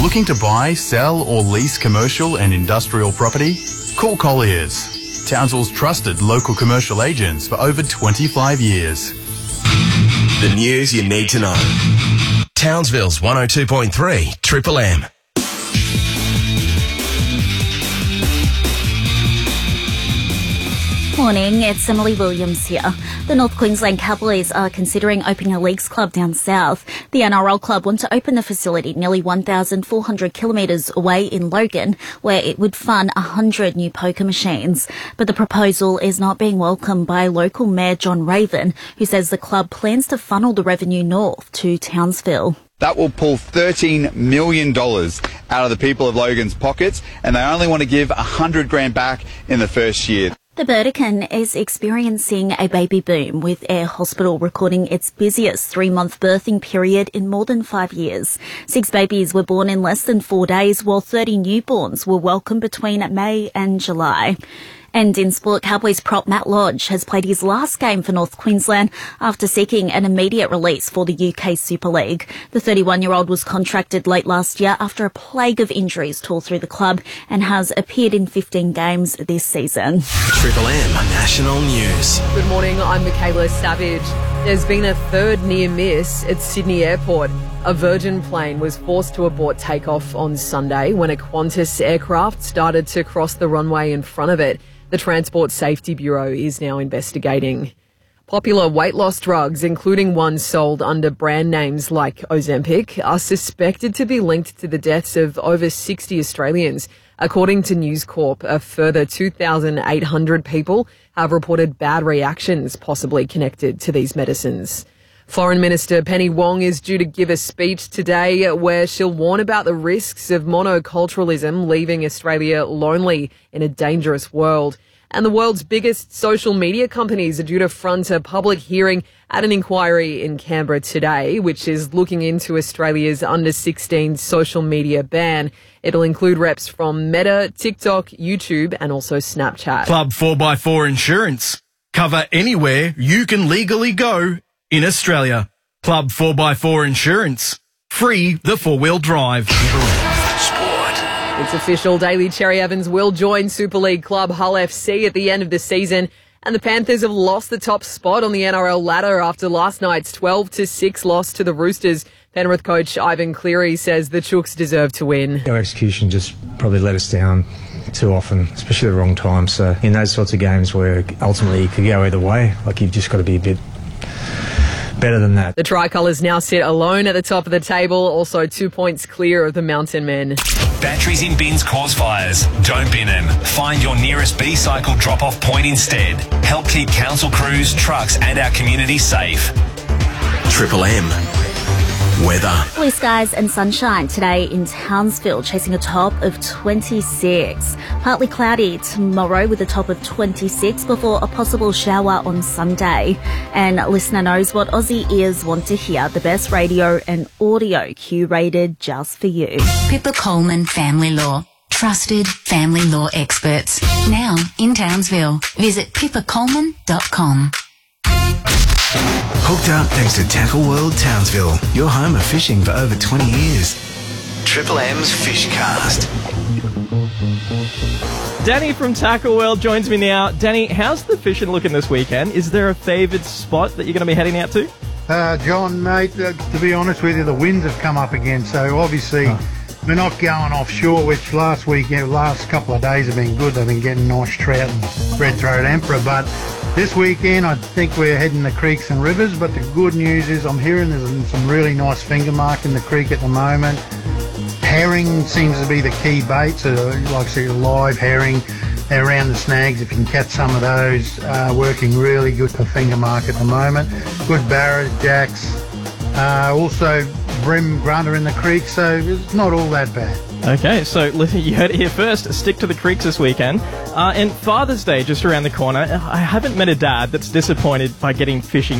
Looking to buy, sell or lease commercial and industrial property? Call Colliers, Townsville's trusted local commercial agents for over 25 years. The news you need to know. Townsville's 102.3 Triple M. Morning, it's Emily Williams here. The North Queensland Cowboys are considering opening a leagues club down south. The NRL club want to open the facility nearly 1,400 kilometres away in Logan, where it would fund 100 new poker machines. But the proposal is not being welcomed by local Mayor John Raven, who says the club plans to funnel the revenue north to Townsville. That will pull $13 million out of the people of Logan's pockets, and they only want to give $100,000 back in the first year. The Burdekin is experiencing a baby boom, with Ayr Hospital recording its busiest 3-month birthing period in more than 5 years. 6 babies were born in less than 4 days, while 30 newborns were welcomed between May and July. And in sport, Cowboys prop Matt Lodge has played his last game for North Queensland after seeking an immediate release for the UK Super League. The 31-year-old was contracted late last year after a plague of injuries tore through the club and has appeared in 15 games this season. Triple M National News. Good morning, I'm Michaela Savage. There's been a third near miss at Sydney Airport. A Virgin plane was forced to abort takeoff on Sunday when a Qantas aircraft started to cross the runway in front of it. The Transport Safety Bureau is now investigating. Popular weight loss drugs, including ones sold under brand names like Ozempic, are suspected to be linked to the deaths of over 60 Australians. According to News Corp, a further 2,800 people have reported bad reactions possibly connected to these medicines. Foreign Minister Penny Wong is due to give a speech today where she'll warn about the risks of monoculturalism leaving Australia lonely in a dangerous world. And the world's biggest social media companies are due to front a public hearing at an inquiry in Canberra today, which is looking into Australia's under-16 social media ban. It'll include reps from Meta, TikTok, YouTube and also Snapchat. Club 4x4 Insurance. Cover anywhere you can legally go in Australia. Club 4x4 Insurance. Free the 4-wheel drive. Sport. It's official. Daly Cherry Evans will join Super League club Hull FC at the end of the season. And the Panthers have lost the top spot on the NRL ladder after last night's 12-6 loss to the Roosters. Penrith coach Ivan Cleary says the Chooks deserve to win. Our execution just probably let us down too often, especially the wrong time. So in those sorts of games where ultimately it could go either way, like you've just got to be a bit better than that. The Tricolours now sit alone at the top of the table, also 2 points clear of the Mountain Men. Batteries in bins cause fires. Don't bin them. Find your nearest B-Cycle drop-off point instead. Help keep council crews, trucks and our community safe. Triple M. Weather. Blue skies and sunshine today in Townsville, chasing a top of 26. Partly cloudy tomorrow with a top of 26 before a possible shower on Sunday. And listener knows what Aussie ears want to hear. The best radio and audio curated just for you. Pippa Coleman Family Law. Trusted family law experts. Now in Townsville. Visit pippacoleman.com. Hooked up thanks to Tackle World Townsville, your home of fishing for over 20 years. Triple M's Fishcast. Danny from Tackle World joins me now. Danny, how's the fishing looking this weekend? Is there a favoured spot that you're going to be heading out to? John, mate, to be honest with you, the winds have come up again, so obviously we're not going offshore, which last couple of days have been good. They've been getting nice trout and red-throat emperor, but this weekend I think we're heading to creeks and rivers. But the good news is I'm hearing there's some really nice finger mark in the creek at the moment. Herring seems to be the key bait, so like I say, live herring around the snags, if you can catch some of those, working really good for finger mark at the moment. Good barras, jacks, also brim grunter in the creek, so it's not all that bad. Okay, so you heard it here first. Stick to the creeks this weekend. And Father's Day just around the corner. I haven't met a dad that's disappointed by getting fishing